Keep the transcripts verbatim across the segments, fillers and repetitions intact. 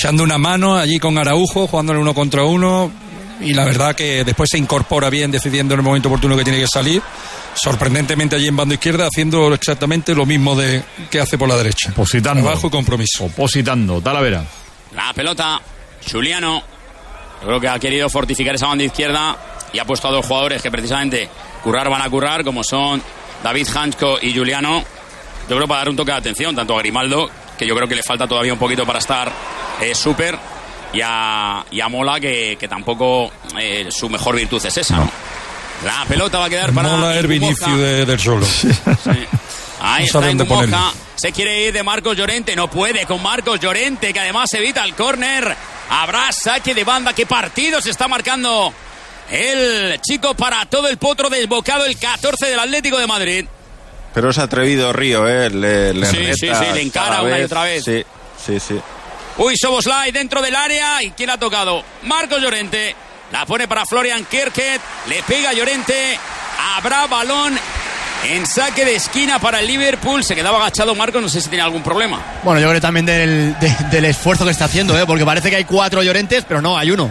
echando una mano allí con Araujo, jugándole uno contra uno, y la verdad que después se incorpora bien, decidiendo en el momento oportuno que tiene que salir, sorprendentemente allí en banda izquierda, haciendo exactamente lo mismo de que hace por la derecha. Opositando. Trabajo y compromiso. Opositando. Talavera. La pelota, Juliano. Yo creo que ha querido fortificar esa banda izquierda y ha puesto a dos jugadores que precisamente currar van a currar, como son David Hansko y Juliano. Yo creo para dar un toque de atención, tanto a Grimaldo, que yo creo que le falta todavía un poquito para estar eh, súper, y a, y a Mola, que, que tampoco eh, su mejor virtud es esa, ¿no? La pelota va a quedar para Mola es Vinicius de, del Solo. Sí. Ahí No está Moja. Se quiere ir de Marcos Llorente, no puede con Marcos Llorente, que además evita el córner. Habrá saque de banda. ¿Qué partido se está marcando el chico para todo el potro desbocado, el catorce del Atlético de Madrid? Pero es atrevido Río, ¿eh? Le, le sí, sí, sí, le encara una y otra vez. Sí, sí, sí. Uy, Soboslai dentro del área. ¿Y quién ha tocado? Marcos Llorente. La pone para Florian Kirket. Le pega Llorente. Habrá balón en saque de esquina para el Liverpool. Se quedaba agachado Marcos. No sé si tiene algún problema. Bueno, yo creo también del, de, del esfuerzo que está haciendo, ¿eh? Porque parece que hay cuatro Llorentes, pero no, hay uno.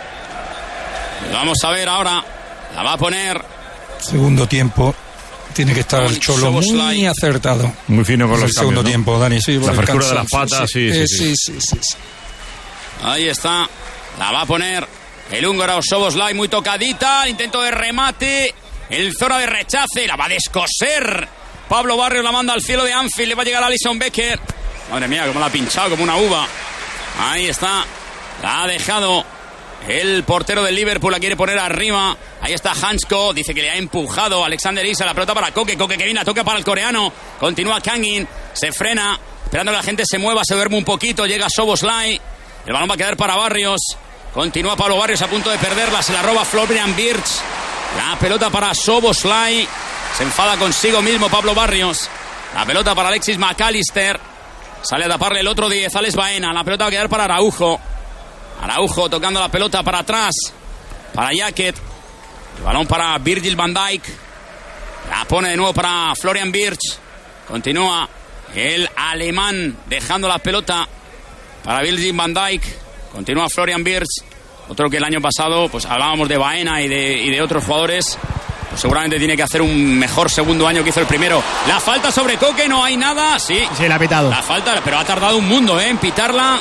Vamos a ver ahora. La va a poner. Segundo tiempo. Tiene que estar el Cholo muy acertado. Muy fino con los el segundo cambios, tiempo, ¿no? Dani. Sí, la frescura de las patas, sí, sí, sí, sí, sí, sí, sí. Ahí está. La va a poner el húngaro Soboslai, muy tocadita. Intento de remate. El zona de rechace. La va a descoser. Pablo Barrios la manda al cielo de Anfield. Le va a llegar a Alisson Becker. Madre mía, cómo la ha pinchado, como una uva. Ahí está. La ha dejado el portero del Liverpool. La quiere poner arriba. Ahí está Hansko. Dice que le ha empujado Alexander Isak. La pelota para Koke. Koke que viene a toque para el coreano. Continúa Kangin. Se frena. Esperando que la gente se mueva. Se duerme un poquito. Llega Soboslai. El balón va a quedar para Barrios. Continúa Pablo Barrios a punto de perderla. Se la roba Florian Wirtz. La pelota para Soboslai. Se enfada consigo mismo Pablo Barrios. La pelota para Alexis McAllister. Sale a taparle el otro diez. Alex Baena. La pelota va a quedar para Araujo. Araujo tocando la pelota para atrás. Para Jacket. El balón para Virgil van Dijk. La pone de nuevo para Florian Wirtz. Continúa el alemán dejando la pelota para Virgil van Dijk. Continúa Florian Wirtz. Otro que el año pasado pues hablábamos de Baena y de, y de otros jugadores. Pues seguramente tiene que hacer un mejor segundo año que hizo el primero. La falta sobre Koke, no hay nada. Sí, sí, la ha pitado. La falta, pero ha tardado un mundo ¿eh? en pitarla.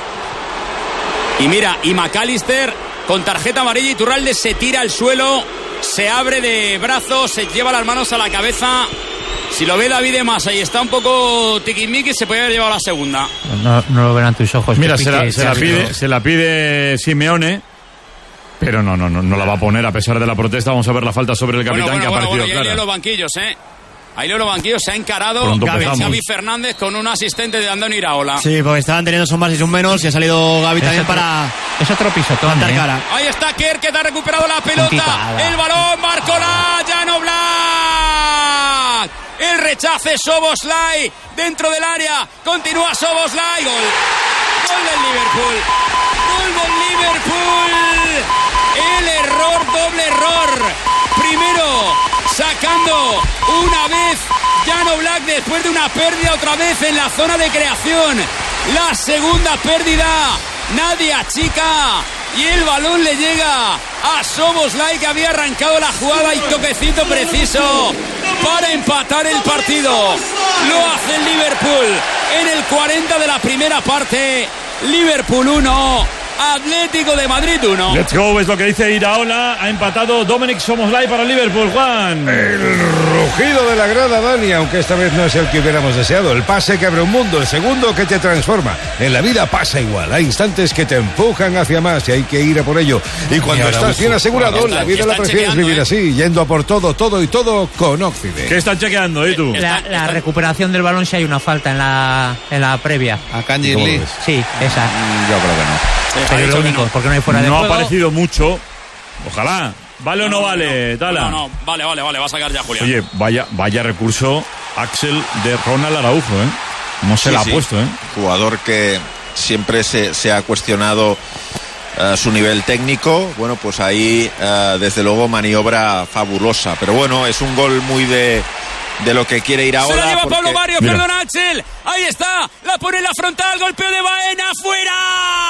Y mira, y McAllister con tarjeta amarilla. Iturralde se tira al suelo, se abre de brazos, se lleva las manos a la cabeza. Si lo ve David de Masa y está un poco tiquismiquis, se puede haber llevado la segunda. No, no lo verán tus ojos. Mira, se la, se, la pide, se la pide Simeone, pero no, no, no, no la va a poner a pesar de la protesta. Vamos a ver la falta sobre el capitán, bueno, bueno, que ha bueno, parecido bueno, clara. Ahí los banquillos, ¿eh? Ahí los banquillos se ha encarado Gaby, Xavi Fernández con un asistente de Andoni Iraola. Sí, porque estaban teniendo son más y son menos y ha salido Gaby también otro, para... Es otro pisotón, ¿eh? cara. Ahí está Kerr, que ha recuperado la pelota. El balón, Barcola, Jan Oblak. El rechace, Soboslai dentro del área. Continúa Soboslai. Gol. Gol del Liverpool. Gol del Liverpool. El error, doble error. Primero, sacando una vez Jan Oblak después de una pérdida otra vez en la zona de creación. La segunda pérdida. Nadie achica. Y el balón le llega a Soboslai, que había arrancado la jugada, y toquecito preciso para empatar el partido. Lo hace el Liverpool en el cuarenta de la primera parte. Liverpool uno, Atlético de Madrid uno. Let's go, es lo que dice Iraola. Ha empatado Dominic Soboslai para el Liverpool, Juan. El rugido de la grada, Dani, aunque esta vez no es el que hubiéramos deseado. El pase que abre un mundo, el segundo que te transforma. En la vida pasa igual, hay instantes que te empujan hacia más y hay que ir a por ello. Y cuando estás Augusto, bien asegurado, está, la vida la prefieres vivir ¿eh? así, yendo a por todo, todo y todo con Oxide. ¿Qué están chequeando, eh, tú? La, la recuperación del balón, si hay una falta en la, en la previa. ¿A Kanji Lee? Sí, esa. Yo creo que no. Pero lo único, porque no hay fuera de no juego. No ha aparecido mucho. Ojalá. ¿Vale o no, no vale, Tala? No, no, vale, vale, vale, va a sacar ya Julián. Oye, vaya, vaya recurso, Axel, de Ronald Araujo, ¿eh? No se sí, la ha sí. puesto, ¿eh? Jugador que siempre se, se ha cuestionado uh, su nivel técnico. Bueno, pues ahí, uh, desde luego, maniobra fabulosa. Pero bueno, es un gol muy de... de lo que quiere ir ahora. Se la lleva porque... Pablo Barrios, perdona Axel. Ahí está, la pone en la frontal, golpeo de Baena, fuera.